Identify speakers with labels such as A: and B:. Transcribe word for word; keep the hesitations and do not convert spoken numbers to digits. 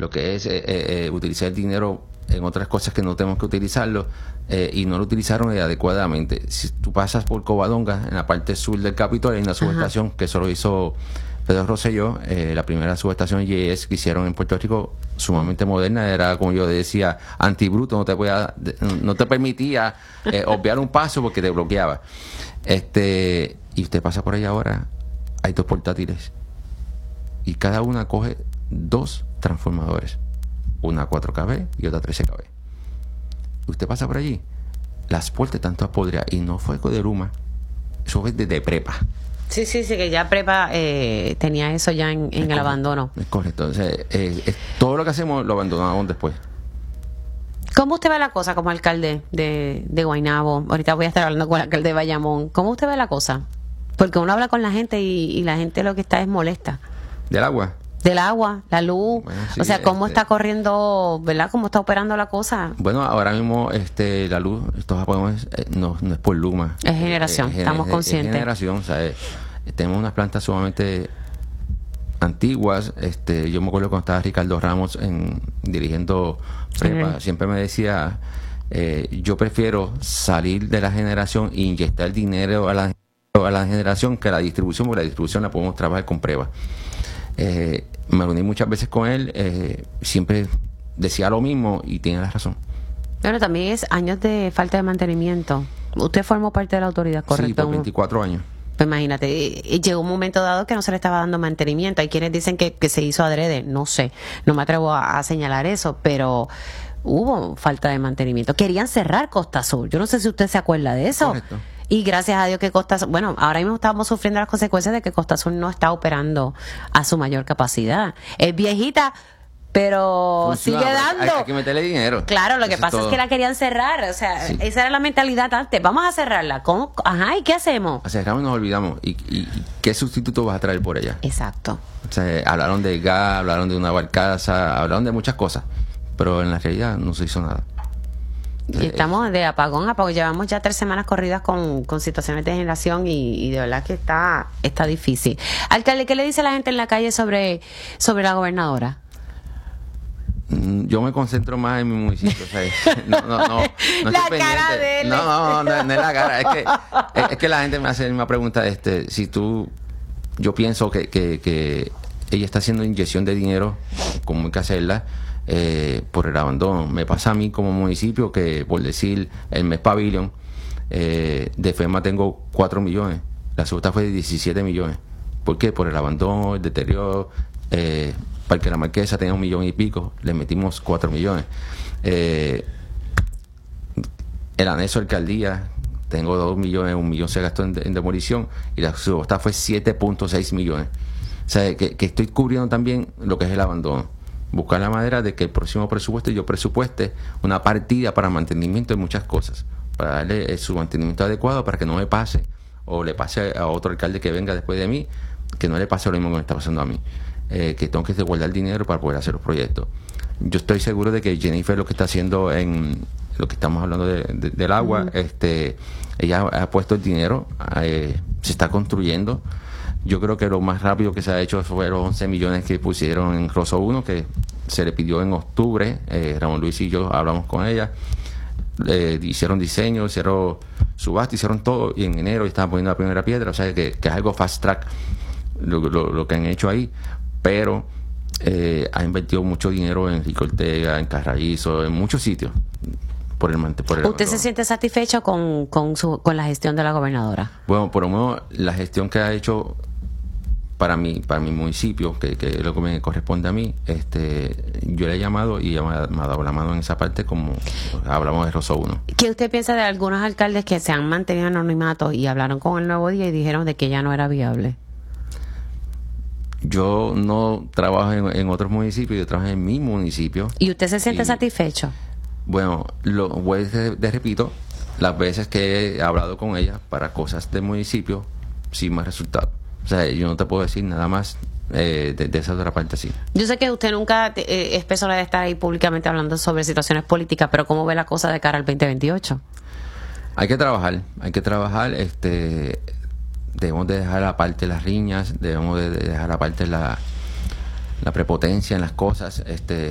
A: lo que es eh, eh, utilizar el dinero en otras cosas que no tenemos que utilizarlo, eh, y no lo utilizaron adecuadamente. Si tú pasas por Covadonga, en la parte sur del Capitolio, hay una subestación Ajá. que solo hizo Pedro Rosselló, eh, la primera subestación G S que hicieron en Puerto Rico, sumamente moderna, era, como yo decía, antibruto, no te podía, no te permitía eh, obviar un paso porque te bloqueaba. Este, y usted pasa por ahí ahora, hay dos portátiles y cada una coge dos transformadores, una cuatro K V y otra trece K V. Usted pasa por allí, las puertas están todas podridas y no fue de Luma, eso es desde prepa.
B: Sí, sí, sí, que ya prepa eh, tenía eso ya en, en el abandono.
A: Es correcto. Entonces, eh, es, todo lo que hacemos lo abandonamos después.
B: ¿Cómo usted ve la cosa como alcalde de, de Guaynabo? Ahorita voy a estar hablando con el alcalde de Bayamón. ¿Cómo usted ve la cosa? Porque uno habla con la gente y, y la gente lo que está es molesta.
A: ¿Del agua?
B: Del agua, la luz, bueno, sí, o sea, cómo este, está corriendo, ¿verdad? ¿Cómo está operando la cosa?
A: Bueno, ahora mismo este la luz, esto podemos, eh, no, no es por Luma.
B: Es generación, eh, es, estamos es, conscientes.
A: Es generación, o sea, eh, tenemos unas plantas sumamente antiguas. Este, yo me acuerdo cuando estaba Ricardo Ramos en, dirigiendo prepa, sí. siempre me decía, eh, yo prefiero salir de la generación e inyectar dinero a la, a la generación que a la distribución, porque la distribución la podemos trabajar con pruebas. Eh, me reuní muchas veces con él, eh, siempre decía lo mismo y tiene la razón.
B: Pero también es años de falta de mantenimiento. Usted formó parte de la autoridad, ¿correcto?
A: Sí, por veinticuatro años.
B: Pues imagínate, llegó un momento dado que no se le estaba dando mantenimiento. Hay quienes dicen que, que se hizo adrede, no sé, no me atrevo a, a señalar eso, pero hubo falta de mantenimiento. Querían cerrar Costa Sur, yo no sé si usted se acuerda de eso.
A: Correcto.
B: Y gracias a Dios que Costa Sur, bueno, ahora mismo estamos sufriendo las consecuencias de que Costa Sur no está operando a su mayor capacidad. Es viejita, pero Funciona, sigue dando.
A: Hay, hay que meterle dinero.
B: Claro, lo que
A: Eso
B: pasa
A: es,
B: es que la querían cerrar, o sea, sí. esa era la mentalidad antes. Vamos a cerrarla. ¿Cómo? Ajá, ¿y qué hacemos?
A: Cerramos y nos olvidamos. ¿Y, y, y qué sustituto vas a traer por ella?
B: Exacto.
A: O sea, hablaron de gas, hablaron de una barcaza, hablaron de muchas cosas, pero en la realidad no se hizo nada.
B: Y estamos de apagón a apagón. Llevamos ya tres semanas corridas con, con situaciones de generación y, y de verdad que está está difícil. Alcalde, ¿qué le dice la gente en la calle sobre, sobre la gobernadora?
A: Yo me concentro más en mi municipio, o sea, no, no, no, no
B: la estoy cara pendiente. De él.
A: No, no, no, no es la cara, es que, es, es que la gente me hace la misma pregunta, este, si tú, yo pienso que, que, que ella está haciendo inyección de dinero, como hay que hacerla, eh, por el abandono. Me pasa a mí como municipio que, por decir, el mes Pavilion, eh, de FEMA tengo cuatro millones, la subasta fue de diecisiete millones. ¿Por qué? Por el abandono, el deterioro, eh, Parque La Marquesa tenía un millón y pico, le metimos cuatro millones. Eh, el anexo de alcaldía, tengo dos millones, un millón se gastó en, en demolición y la subasta fue siete punto seis millones. O sea, que, que estoy cubriendo también lo que es el abandono. Buscar la manera de que el próximo presupuesto yo presupueste una partida para mantenimiento de muchas cosas, para darle su mantenimiento adecuado para que no me pase o le pase a otro alcalde que venga después de mí, que no le pase lo mismo que me está pasando a mí. Eh, que tengo que guardar dinero para poder hacer los proyectos. Yo estoy seguro de que Jennifer lo que está haciendo en lo que estamos hablando de, de, del agua, uh-huh. este, ella ha puesto el dinero, eh, se está construyendo. Yo creo que lo más rápido que se ha hecho fue los once millones que pusieron en Rosso uno, que se le pidió en octubre. eh, Ramón Luis y yo hablamos con ella, eh, hicieron diseño, hicieron subasta, hicieron todo, y en enero estaban poniendo la primera piedra. O sea que, que es algo fast track lo, lo, lo que han hecho ahí, pero eh, ha invertido mucho dinero en Rico Ortega, en Carraízo, en muchos sitios. Por el, por el
B: ¿Usted se siente satisfecho con, con, su, con la gestión de la gobernadora?
A: Bueno, por lo menos la gestión que ha hecho para mí, para mi municipio, que, que es lo que me corresponde a mí, este, yo le he llamado y ella me ha, me ha dado la mano en esa parte, como hablamos de Rosso uno.
B: ¿Qué usted piensa de algunos alcaldes que se han mantenido en anonimato y hablaron con el Nuevo Día y dijeron de que ya no era viable?
A: Yo no trabajo en, en otros municipios, yo trabajo en mi municipio.
B: ¿Y usted se siente y, satisfecho?
A: Bueno, lo voy de, de repito, las veces que he hablado con ella para cosas del municipio, sí me ha resultado. O sea, yo no te puedo decir nada más eh, de, de esa otra parte así.
B: Yo sé que usted nunca eh, es persona de estar ahí públicamente hablando sobre situaciones políticas, pero ¿cómo ve la cosa de cara al veinte veintiocho?
A: Hay que trabajar, hay que trabajar, este... debemos de dejar aparte las riñas, debemos de dejar aparte la, la prepotencia en las cosas, este